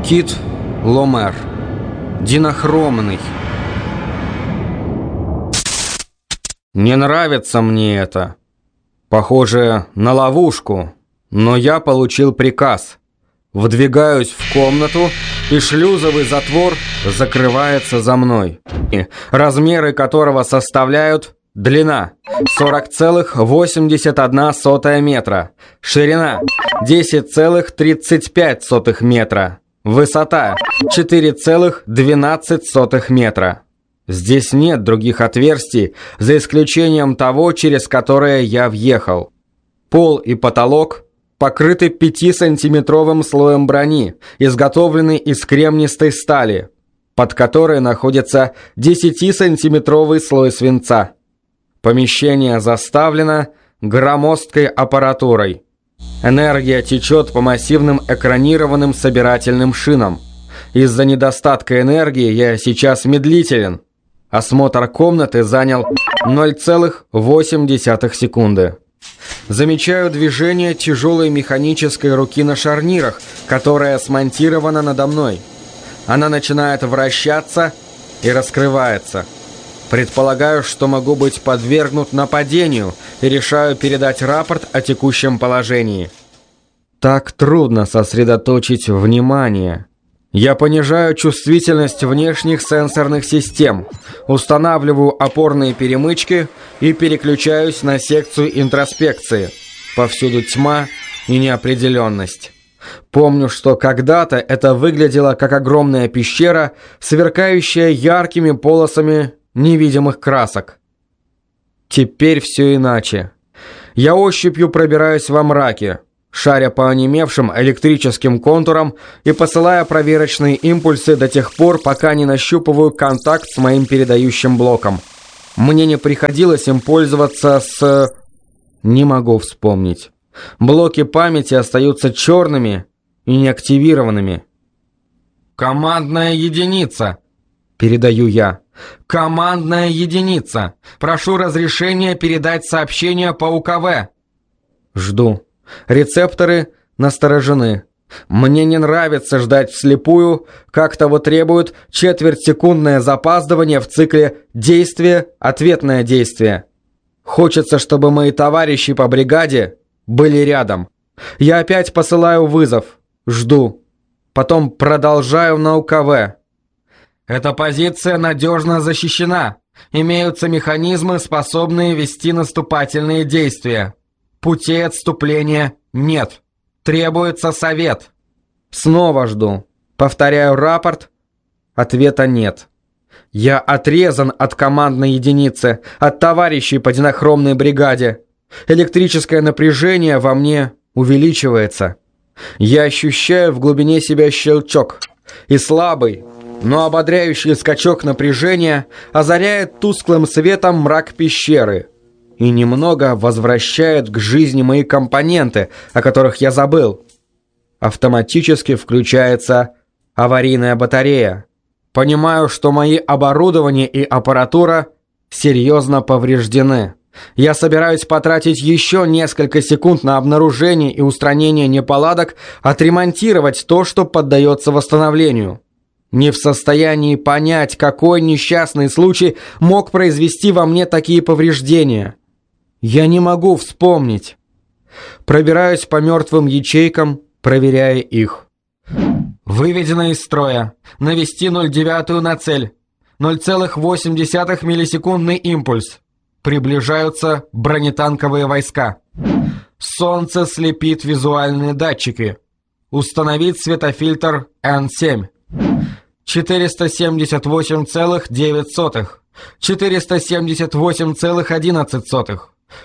Кит Ломер. Динохромный. Не нравится мне это. Похоже на ловушку, но я получил приказ. Вдвигаюсь в комнату, и шлюзовый затвор закрывается за мной, размеры которого составляют: длина 40,81 метра, ширина 10,35 метра, высота 4,12 метра. Здесь нет других отверстий, за исключением того, через которое я въехал. Пол и потолок покрыты 5-сантиметровым слоем брони, изготовленной из кремнистой стали, под которой находится 10-сантиметровый слой свинца. Помещение заставлено громоздкой аппаратурой. Энергия течет по массивным экранированным собирательным шинам. Из-за недостатка энергии я сейчас медлителен. Осмотр комнаты занял 0,8 секунды. Замечаю движение тяжелой механической руки на шарнирах, которая смонтирована надо мной. Она начинает вращаться и раскрывается. Предполагаю, что могу быть подвергнут нападению, и решаю передать рапорт о текущем положении. Так трудно сосредоточить внимание. Я понижаю чувствительность внешних сенсорных систем, устанавливаю опорные перемычки и переключаюсь на секцию интроспекции. Повсюду тьма и неопределенность. Помню, что когда-то это выглядело как огромная пещера, сверкающая яркими полосами невидимых красок. Теперь все иначе. Я ощупью пробираюсь во мраке, шаря по онемевшим электрическим контурам и посылая проверочные импульсы до тех пор, пока не нащупываю контакт с моим передающим блоком. Мне не приходилось им пользоваться с... Не могу вспомнить. Блоки памяти остаются черными и неактивированными. «Командная единица!» — передаю я. «Командная единица! Прошу разрешения передать сообщение по УКВ!» Жду. Рецепторы насторожены. Мне не нравится ждать вслепую, как того требует четвертьсекундное запаздывание в цикле действие-ответное действие. Хочется, чтобы мои товарищи по бригаде были рядом. Я опять посылаю вызов. Жду. Потом продолжаю на УКВ. Эта позиция надежно защищена. Имеются механизмы, способные вести наступательные действия. Путей отступления нет. Требуется совет. Снова жду. Повторяю рапорт. Ответа нет. Я отрезан от командной единицы, от товарищей по динохромной бригаде. Электрическое напряжение во мне увеличивается. Я ощущаю в глубине себя щелчок. И слабый, но ободряющий скачок напряжения озаряет тусклым светом мрак пещеры и немного возвращает к жизни мои компоненты, о которых я забыл. Автоматически включается аварийная батарея. Понимаю, что мои оборудование и аппаратура серьезно повреждены. Я собираюсь потратить еще несколько секунд на обнаружение и устранение неполадок, отремонтировать то, что поддается восстановлению. Не в состоянии понять, какой несчастный случай мог произвести во мне такие повреждения. Я не могу вспомнить. Пробираюсь по мертвым ячейкам, проверяя их. Выведено из строя. Навести 0,9 на цель. 0,8 миллисекундный импульс. Приближаются бронетанковые войска. Солнце слепит визуальные датчики. Установить светофильтр N7. 478,9. 478,11.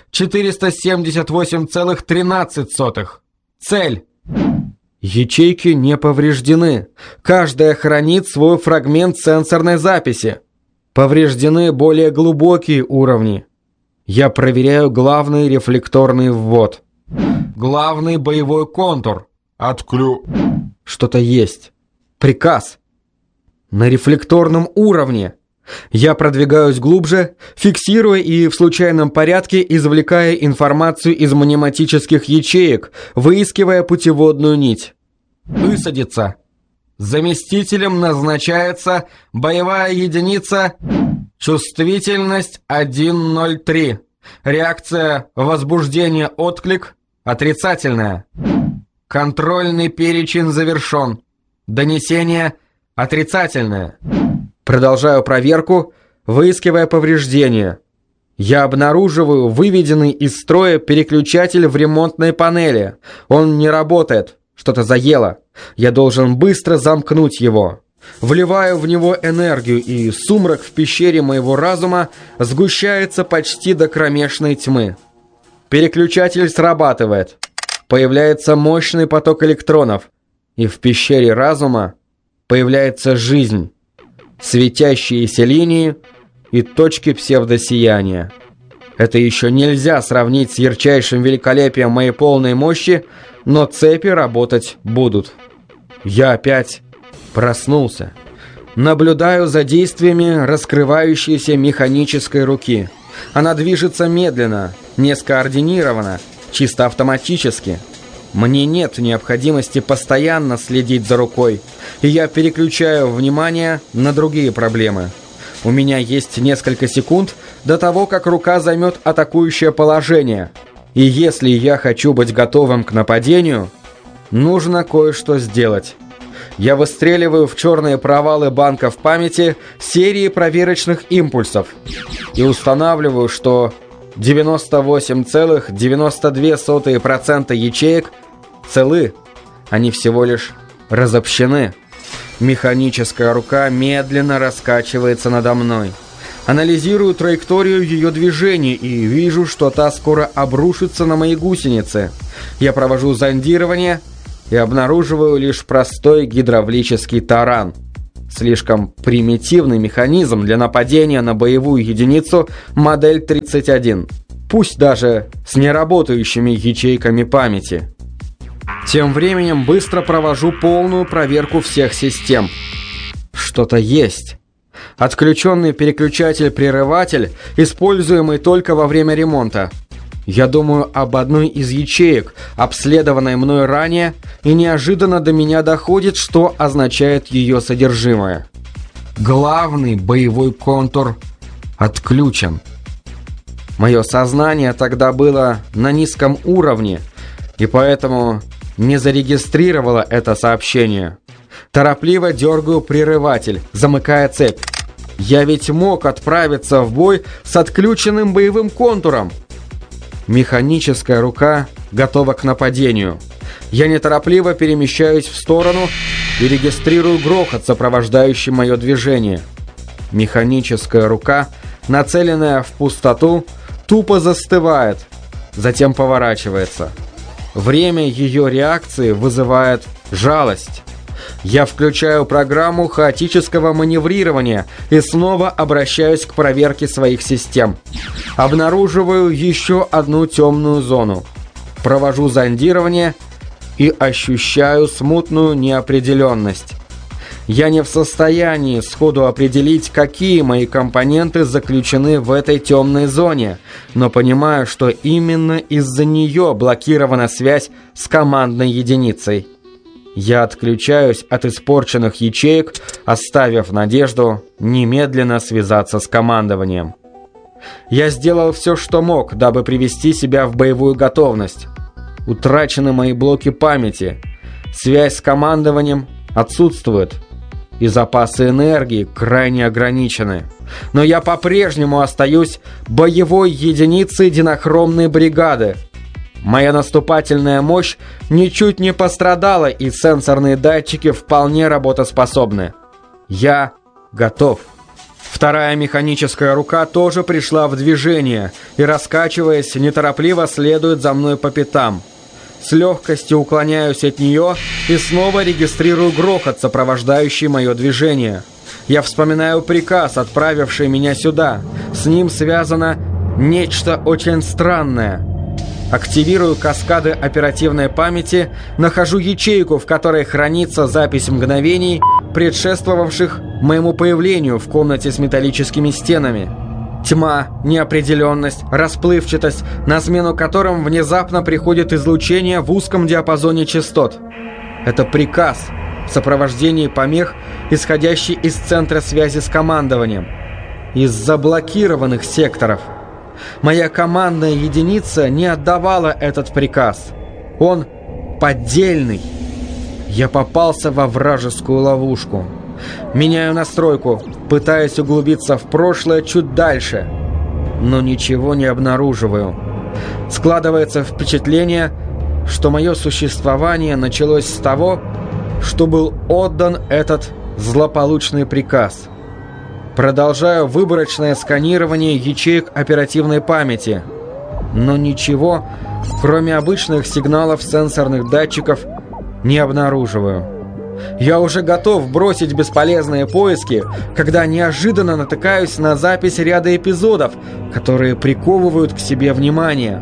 478,13. Цель. Ячейки не повреждены. Каждая хранит свой фрагмент сенсорной записи. Повреждены более глубокие уровни. Я проверяю главный рефлекторный ввод. Главный боевой контур. Что-то есть. Приказ. На рефлекторном уровне. Я продвигаюсь глубже, фиксируя и в случайном порядке извлекая информацию из мнематических ячеек, выискивая путеводную нить. Высадиться. Заместителем назначается боевая единица «Чувствительность 103». Реакция возбуждение-отклик отрицательная. Контрольный перечень завершен. Донесение отрицательное. Продолжаю проверку, выискивая повреждения. Я обнаруживаю выведенный из строя переключатель в ремонтной панели. Он не работает. Что-то заело. Я должен быстро замкнуть его. Вливаю в него энергию, и сумрак в пещере моего разума сгущается почти до кромешной тьмы. Переключатель срабатывает. Появляется мощный поток электронов, и в пещере разума появляется жизнь, светящиеся линии и точки псевдосияния. Это еще нельзя сравнить с ярчайшим великолепием моей полной мощи, но цепи работать будут. Я опять проснулся. Наблюдаю за действиями раскрывающейся механической руки. Она движется медленно, не скоординированно, чисто автоматически. Мне нет необходимости постоянно следить за рукой, и я переключаю внимание на другие проблемы. У меня есть несколько секунд до того, как рука займет атакующее положение. И если я хочу быть готовым к нападению, нужно кое-что сделать. Я выстреливаю в черные провалы банков памяти серии проверочных импульсов и устанавливаю, что 98,92% ячеек целы, они всего лишь разобщены. Механическая рука медленно раскачивается надо мной. Анализирую траекторию ее движений и вижу, что та скоро обрушится на мои гусеницы. Я провожу зондирование и обнаруживаю лишь простой гидравлический таран. Слишком примитивный механизм для нападения на боевую единицу модель 31, пусть даже с неработающими ячейками памяти. Тем временем быстро провожу полную проверку всех систем. Что-то есть. Отключенный переключатель-прерыватель, используемый только во время ремонта. Я думаю об одной из ячеек, обследованной мной ранее, и неожиданно до меня доходит, что означает ее содержимое. Главный боевой контур отключен. Мое сознание тогда было на низком уровне, и поэтому не зарегистрировало это сообщение. Торопливо дергаю прерыватель, замыкая цепь. Я ведь мог отправиться в бой с отключенным боевым контуром. Механическая рука готова к нападению. Я неторопливо перемещаюсь в сторону и регистрирую грохот, сопровождающий мое движение. Механическая рука, нацеленная в пустоту, тупо застывает, затем поворачивается. Время ее реакции вызывает жалость. Я включаю программу хаотического маневрирования и снова обращаюсь к проверке своих систем. Обнаруживаю еще одну темную зону. Провожу зондирование и ощущаю смутную неопределенность. Я не в состоянии сходу определить, какие мои компоненты заключены в этой темной зоне, но понимаю, что именно из-за нее блокирована связь с командной единицей. Я отключаюсь от испорченных ячеек, оставив надежду немедленно связаться с командованием. Я сделал все, что мог, дабы привести себя в боевую готовность. Утрачены мои блоки памяти, связь с командованием отсутствует, и запасы энергии крайне ограничены. Но я по-прежнему остаюсь боевой единицей динохромной бригады. Моя наступательная мощь ничуть не пострадала, и сенсорные датчики вполне работоспособны. Я готов. Вторая механическая рука тоже пришла в движение и, раскачиваясь, неторопливо следует за мной по пятам. С легкостью уклоняюсь от нее и снова регистрирую грохот, сопровождающий мое движение. Я вспоминаю приказ, отправивший меня сюда. С ним связано нечто очень странное. Активирую каскады оперативной памяти, нахожу ячейку, в которой хранится запись мгновений, предшествовавших моему появлению в комнате с металлическими стенами. Тьма, неопределенность, расплывчатость, на смену которым внезапно приходит излучение в узком диапазоне частот. Это приказ, в сопровождении помех, исходящей из центра связи с командованием, из заблокированных секторов. Моя командная единица не отдавала этот приказ. Он поддельный. Я попался во вражескую ловушку. Меняю настройку, пытаясь углубиться в прошлое чуть дальше, но ничего не обнаруживаю. Складывается впечатление, что мое существование началось с того, что был отдан этот злополучный приказ. Продолжаю выборочное сканирование ячеек оперативной памяти, но ничего, кроме обычных сигналов сенсорных датчиков, не обнаруживаю. Я уже готов бросить бесполезные поиски, когда неожиданно натыкаюсь на запись ряда эпизодов, которые приковывают к себе внимание.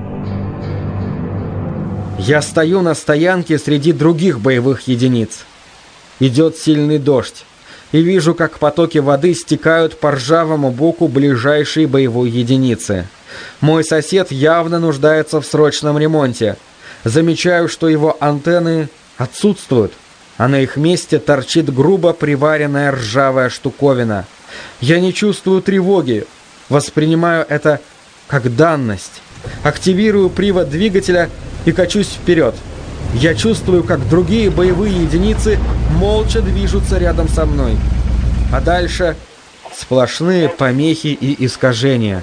Я стою на стоянке среди других боевых единиц. Идет сильный дождь, и вижу, как потоки воды стекают по ржавому боку ближайшей боевой единицы. Мой сосед явно нуждается в срочном ремонте. Замечаю, что его антенны отсутствуют, а на их месте торчит грубо приваренная ржавая штуковина. Я не чувствую тревоги, воспринимаю это как данность. Активирую привод двигателя и качусь вперед. Я чувствую, как другие боевые единицы молча движутся рядом со мной. А дальше сплошные помехи и искажения.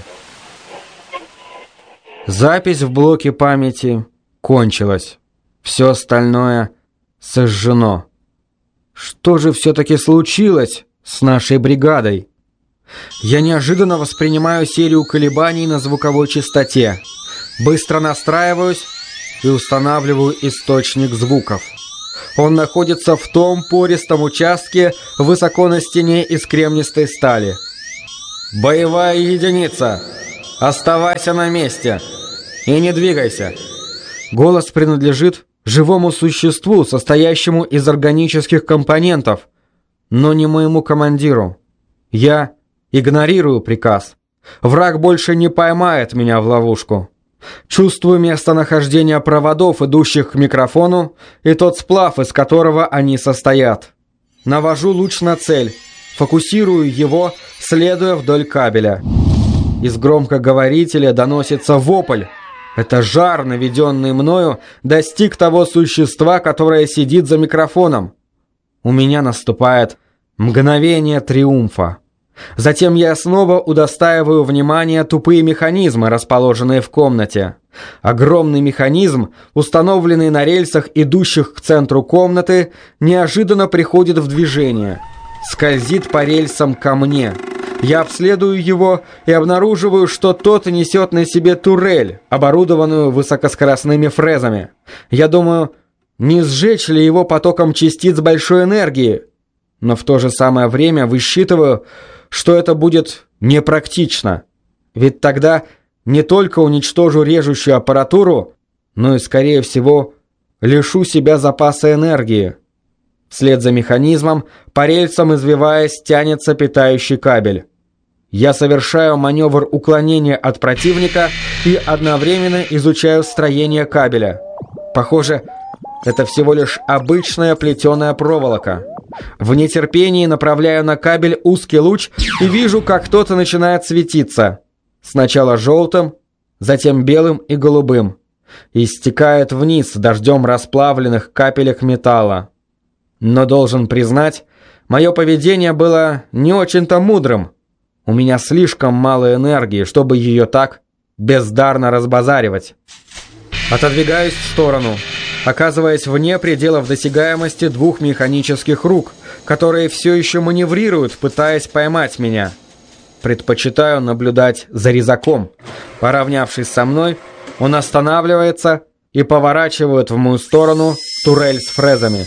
Запись в блоке памяти кончилась. Все остальное сожжено. Что же все-таки случилось с нашей бригадой? Я неожиданно воспринимаю серию колебаний на звуковой частоте. Быстро настраиваюсь и устанавливаю источник звуков. Он находится в том пористом участке высоко на стене из кремнистой стали. «Боевая единица! Оставайся на месте и не двигайся!» Голос принадлежит живому существу, состоящему из органических компонентов, но не моему командиру. Я игнорирую приказ. Враг больше не поймает меня в ловушку. Чувствую местонахождение проводов, идущих к микрофону, и тот сплав, из которого они состоят. Навожу луч на цель, фокусирую его, следуя вдоль кабеля. Из громкоговорителя доносится вопль. Это жар, наведенный мною, достиг того существа, которое сидит за микрофоном. У меня наступает мгновение триумфа. Затем я снова удостаиваю внимания тупые механизмы, расположенные в комнате. Огромный механизм, установленный на рельсах, идущих к центру комнаты, неожиданно приходит в движение. Скользит по рельсам ко мне. Я обследую его и обнаруживаю, что тот несет на себе турель, оборудованную высокоскоростными фрезами. Я думаю, не сжечь ли его потоком частиц большой энергии? Но в то же самое время высчитываю, что это будет непрактично. Ведь тогда не только уничтожу режущую аппаратуру, но и, скорее всего, лишу себя запаса энергии. Вслед за механизмом, по рельсам извиваясь, тянется питающий кабель. Я совершаю маневр уклонения от противника и одновременно изучаю строение кабеля. Похоже, это всего лишь обычная плетеная проволока. В нетерпении направляю на кабель узкий луч и вижу, как кто-то начинает светиться. Сначала желтым, затем белым и голубым. И стекает вниз дождем расплавленных капелек металла. Но должен признать, мое поведение было не очень-то мудрым. У меня слишком мало энергии, чтобы ее так бездарно разбазаривать. Отодвигаюсь в сторону, оказываясь вне пределов досягаемости двух механических рук, которые все еще маневрируют, пытаясь поймать меня. Предпочитаю наблюдать за резаком. Поравнявшись со мной, он останавливается и поворачивает в мою сторону турель с фрезами.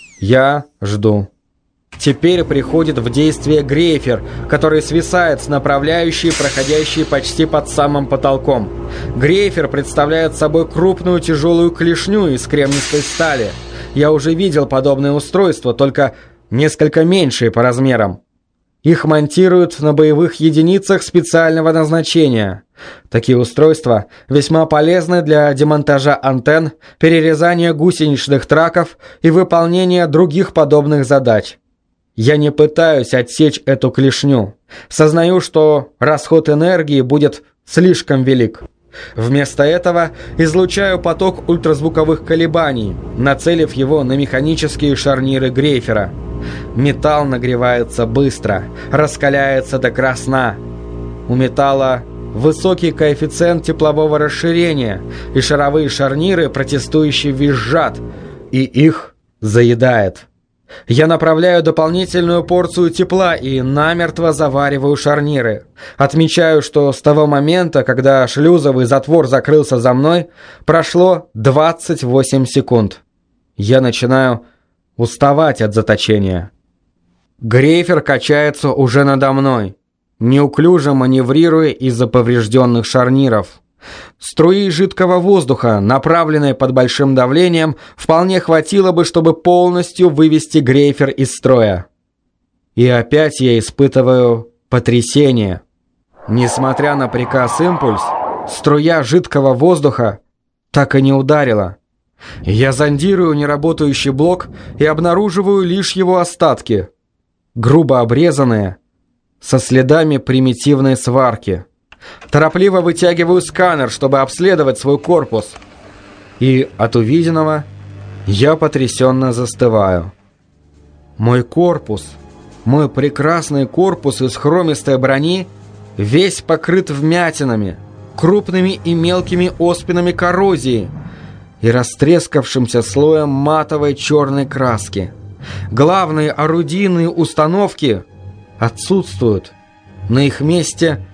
Я жду. Теперь приходит в действие грейфер, который свисает с направляющей, проходящей почти под самым потолком. Грейфер представляет собой крупную тяжелую клешню из кремнистой стали. Я уже видел подобное устройство, только несколько меньшее по размерам. Их монтируют на боевых единицах специального назначения. Такие устройства весьма полезны для демонтажа антенн, перерезания гусеничных траков и выполнения других подобных задач. Я не пытаюсь отсечь эту клешню. Сознаю, что расход энергии будет слишком велик. Вместо этого излучаю поток ультразвуковых колебаний, нацелив его на механические шарниры Грейфера. Металл нагревается быстро, раскаляется до красна. У металла высокий коэффициент теплового расширения, и шаровые шарниры протестующе визжат, и их заедает. Я направляю дополнительную порцию тепла и намертво завариваю шарниры. Отмечаю, что с того момента, когда шлюзовый затвор закрылся за мной, прошло 28 секунд. Я начинаю уставать от заточения. Грейфер качается уже надо мной, неуклюже маневрируя из-за поврежденных шарниров. Струи жидкого воздуха, направленные под большим давлением, вполне хватило бы, чтобы полностью вывести Грейфер из строя. И опять я испытываю потрясение. Несмотря на приказ «Импульс», струя жидкого воздуха так и не ударила. Я зондирую неработающий блок и обнаруживаю лишь его остатки, грубо обрезанные, со следами примитивной сварки. Торопливо вытягиваю сканер, чтобы обследовать свой корпус. И от увиденного я потрясенно застываю. Мой корпус, мой прекрасный корпус из хромистой брони, весь покрыт вмятинами, крупными и мелкими оспинами коррозии и растрескавшимся слоем матовой черной краски. Главные орудийные установки отсутствуют. На их месте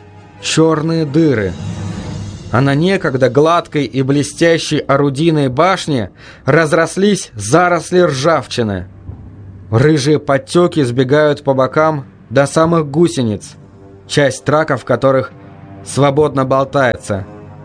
черные дыры. А на некогда гладкой и блестящей орудийной башне разрослись заросли ржавчины. Рыжие подтеки сбегают по бокам до самых гусениц, часть траков которых свободно болтается.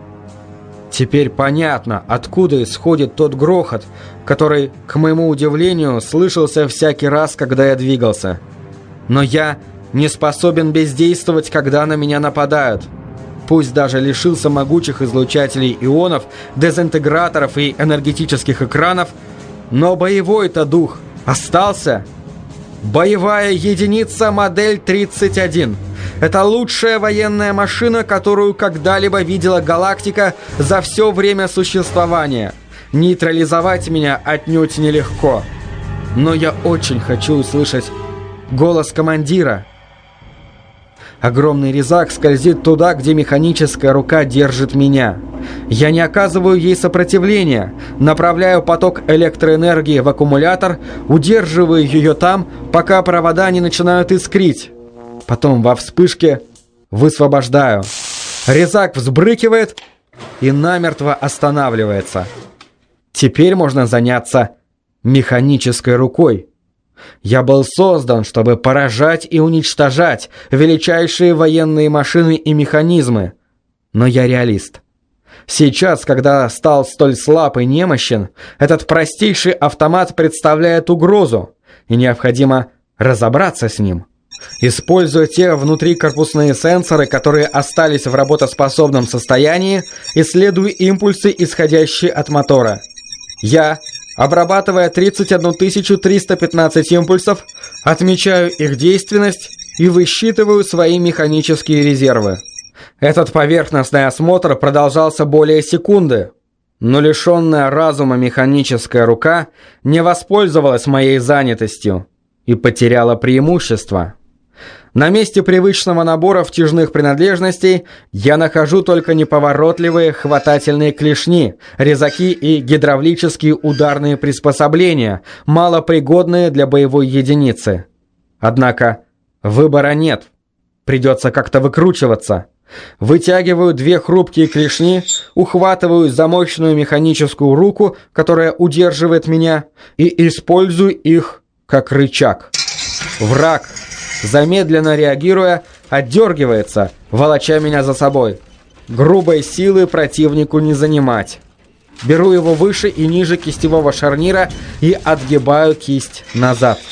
Теперь понятно, откуда исходит тот грохот, который, к моему удивлению, слышался всякий раз, когда я двигался. Но я не способен бездействовать, когда на меня нападают. Пусть даже лишился могучих излучателей ионов, дезинтеграторов и энергетических экранов, но боевой-то дух остался. Боевая единица модель 31. Это лучшая военная машина, которую когда-либо видела галактика за все время существования. Нейтрализовать меня отнюдь нелегко. Но я очень хочу услышать голос командира. Огромный резак скользит туда, где механическая рука держит меня. Я не оказываю ей сопротивления, направляю поток электроэнергии в аккумулятор, удерживаю ее там, пока провода не начинают искрить. Потом во вспышке высвобождаю. Резак взбрыкивает и намертво останавливается. Теперь можно заняться механической рукой. Я был создан, чтобы поражать и уничтожать величайшие военные машины и механизмы. Но я реалист. Сейчас, когда стал столь слаб и немощен, этот простейший автомат представляет угрозу, и необходимо разобраться с ним. Используя те внутрикорпусные сенсоры, которые остались в работоспособном состоянии, исследую импульсы, исходящие от мотора. Я, обрабатывая 31 315 импульсов, отмечаю их действенность и высчитываю свои механические резервы. Этот поверхностный осмотр продолжался более секунды, но лишенная разума механическая рука не воспользовалась моей занятостью и потеряла преимущество. На месте привычного набора втяжных принадлежностей я нахожу только неповоротливые хватательные клешни, резаки и гидравлические ударные приспособления, малопригодные для боевой единицы. Однако выбора нет. Придется как-то выкручиваться. Вытягиваю две хрупкие клешни, ухватываю за мощную механическую руку, которая удерживает меня, и использую их как рычаг. Враг, замедленно реагируя, отдергивается, волоча меня за собой. Грубой силы противнику не занимать. Беру его выше и ниже кистевого шарнира и отгибаю кисть назад.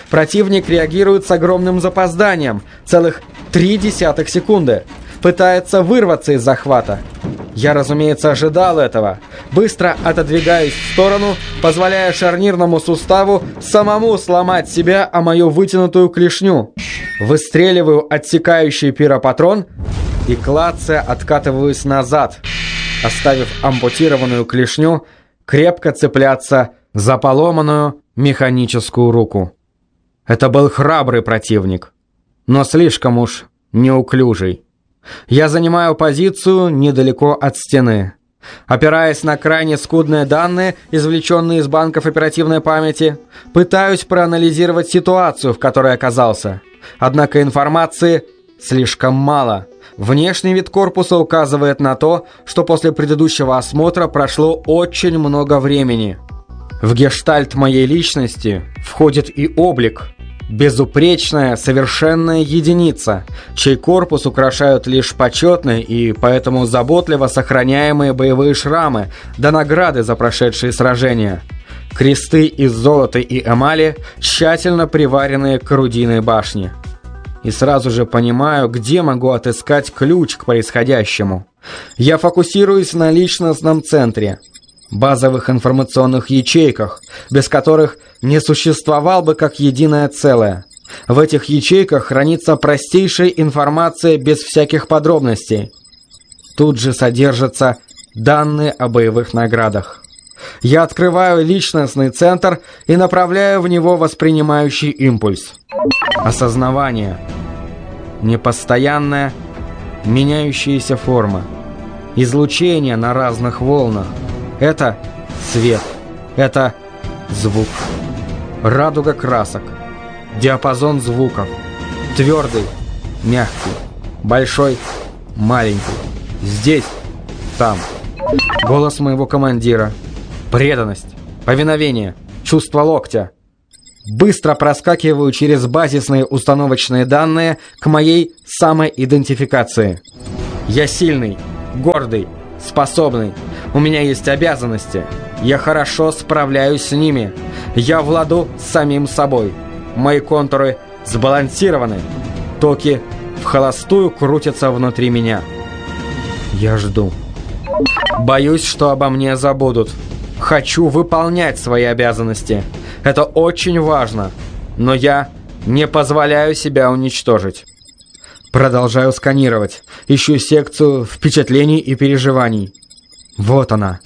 Противник реагирует с огромным запозданием, целых 0,3 секунды. Пытается вырваться из захвата. Я, разумеется, ожидал этого. Быстро отодвигаюсь в сторону, позволяя шарнирному суставу самому сломать себя о мою вытянутую клешню. Выстреливаю отсекающий пиропатрон и, клацая, откатываюсь назад, оставив ампутированную клешню крепко цепляться за поломанную механическую руку. Это был храбрый противник, но слишком уж неуклюжий. Я занимаю позицию недалеко от стены. Опираясь на крайне скудные данные, извлеченные из банков оперативной памяти, пытаюсь проанализировать ситуацию, в которой оказался. Однако информации слишком мало. Внешний вид корпуса указывает на то, что после предыдущего осмотра прошло очень много времени. В гештальт моей личности входит и облик. Безупречная, совершенная единица, чей корпус украшают лишь почетные и поэтому заботливо сохраняемые боевые шрамы да награды за прошедшие сражения. Кресты из золота и эмали, тщательно приваренные к орудийной башне. И сразу же понимаю, где могу отыскать ключ к происходящему. Я фокусируюсь на личностном центре. Базовых информационных ячейках, без которых не существовал бы как единое целое. В этих ячейках хранится простейшая информация без всяких подробностей. Тут же содержатся данные о боевых наградах. Я открываю личностный центр и направляю в него воспринимающий импульс. Осознавание. Непостоянная, меняющаяся форма. Излучение на разных волнах. Это свет, это звук, радуга красок, диапазон звуков, твердый, мягкий, большой, маленький, здесь, там. Голос моего командира, преданность, повиновение, чувство локтя. Быстро проскакиваю через базисные установочные данные к моей самоидентификации. Я сильный, гордый, способный. У меня есть обязанности. Я хорошо справляюсь с ними. Я владу самим собой. Мои контуры сбалансированы. Токи в холостую крутятся внутри меня. Я жду. Боюсь, что обо мне забудут. Хочу выполнять свои обязанности. Это очень важно. Но я не позволяю себя уничтожить. Продолжаю сканировать. Ищу секцию впечатлений и переживаний. Вот она.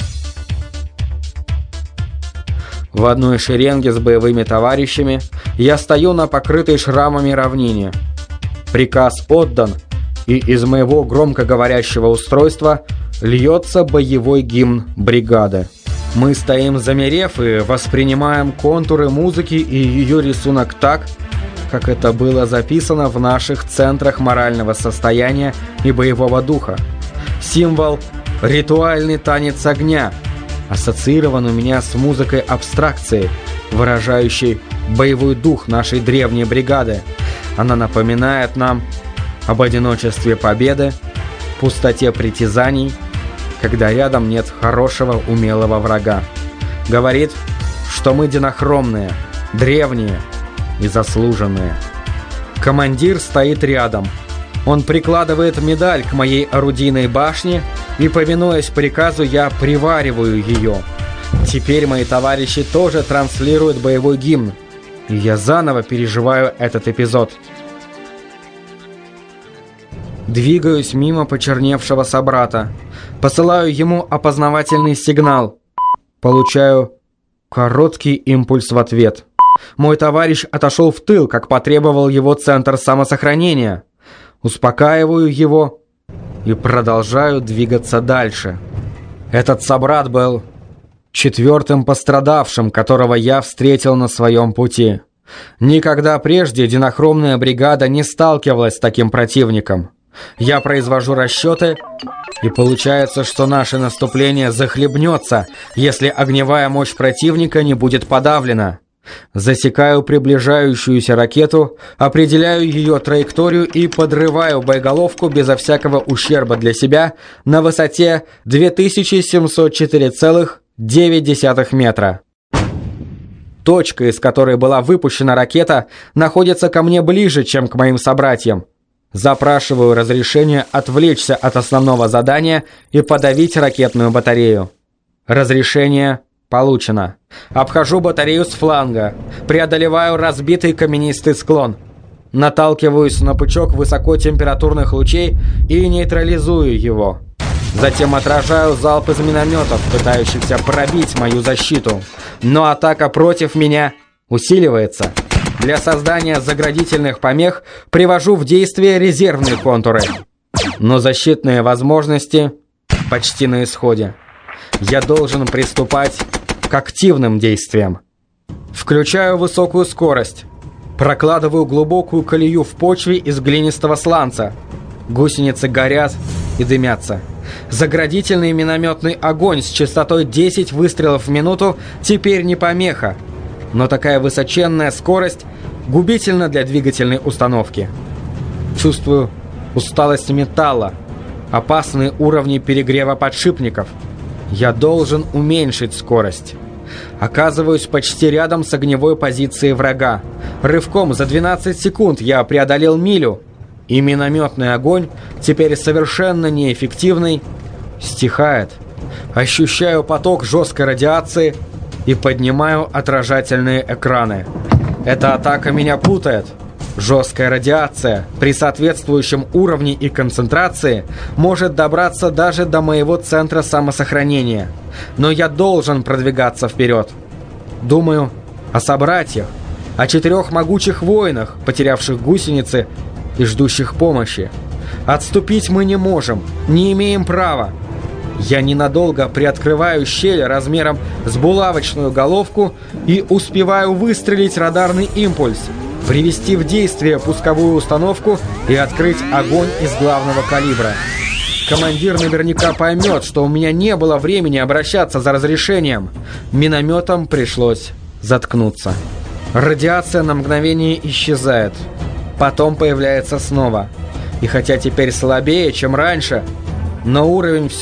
В одной шеренге с боевыми товарищами я стою на покрытой шрамами равнине. Приказ отдан, и из моего громкоговорящего устройства льется боевой гимн бригады. Мы стоим замерев и воспринимаем контуры музыки и ее рисунок так, как это было записано в наших центрах морального состояния и боевого духа. Символ «Ритуальный танец огня» ассоциирован у меня с музыкой абстракции, выражающей боевой дух нашей древней бригады. Она напоминает нам об одиночестве победы, пустоте притязаний, когда рядом нет хорошего умелого врага. Говорит, что мы динохромные, древние и заслуженные. Командир стоит рядом. Он прикладывает медаль к моей орудийной башне, и, повинуясь приказу, я привариваю ее. Теперь мои товарищи тоже транслируют боевой гимн, и я заново переживаю этот эпизод. Двигаюсь мимо почерневшего собрата. Посылаю ему опознавательный сигнал. Получаю короткий импульс в ответ. Мой товарищ отошел в тыл, как потребовал его центр самосохранения. Успокаиваю его и продолжаю двигаться дальше. Этот собрат был четвертым пострадавшим, которого я встретил на своем пути. Никогда прежде динохромная бригада не сталкивалась с таким противником. Я произвожу расчеты, и получается, что наше наступление захлебнется, если огневая мощь противника не будет подавлена. Засекаю приближающуюся ракету, определяю ее траекторию и подрываю боеголовку безо всякого ущерба для себя на высоте 2704,9 метра. Точка, из которой была выпущена ракета, находится ко мне ближе, чем к моим собратьям. Запрашиваю разрешение отвлечься от основного задания и подавить ракетную батарею. Разрешение получено. Обхожу батарею с фланга, преодолеваю разбитый каменистый склон, наталкиваюсь на пучок высокотемпературных лучей и нейтрализую его. Затем отражаю залп из минометов, пытающихся пробить мою защиту. Но атака против меня усиливается. Для создания заградительных помех привожу в действие резервные контуры. Но защитные возможности почти на исходе. Я должен приступать к активным действиям. Включаю высокую скорость. Прокладываю глубокую колею в почве из глинистого сланца. Гусеницы горят и дымятся. Заградительный минометный огонь с частотой 10 выстрелов в минуту теперь не помеха. Но такая высоченная скорость губительна для двигательной установки. Чувствую усталость металла, опасные уровни перегрева подшипников. Я должен уменьшить скорость. Оказываюсь почти рядом с огневой позицией врага. Рывком за 12 секунд я преодолел милю. И минометный огонь, теперь совершенно неэффективный, стихает. Ощущаю поток жесткой радиации и поднимаю отражательные экраны. Эта атака меня путает. Жесткая радиация при соответствующем уровне и концентрации может добраться даже до моего центра самосохранения. Но я должен продвигаться вперед. Думаю о собратьях, о 4 могучих воинах, потерявших гусеницы и ждущих помощи. Отступить мы не можем, не имеем права. Я ненадолго приоткрываю щель размером с булавочную головку и успеваю выстрелить радарный импульс, привести в действие пусковую установку и открыть огонь из главного калибра. Командир наверняка поймет, что у меня не было времени обращаться за разрешением. Минометом пришлось заткнуться. Радиация на мгновение исчезает. Потом появляется снова. И хотя теперь слабее, чем раньше, но уровень все